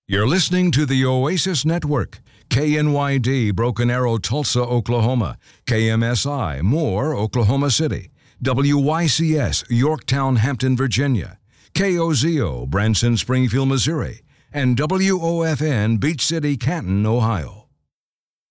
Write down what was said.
You're listening to the Oasis Network. KNYD, Broken Arrow, Tulsa, Oklahoma. KMSI, Moore, Oklahoma City. WYCS, Yorktown, Hampton, Virginia. KOZO, Branson, Springfield, Missouri. And WOFN, Beach City, Canton, Ohio.